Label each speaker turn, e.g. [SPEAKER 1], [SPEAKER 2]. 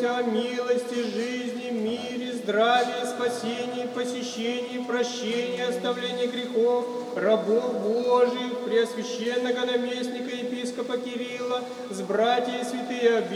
[SPEAKER 1] молимся о милости, жизни, мире, здравии, спасении, посещении, прощении, оставлении грехов, рабов Божьих, преосвященного наместника епископа Кирилла, с братьями святые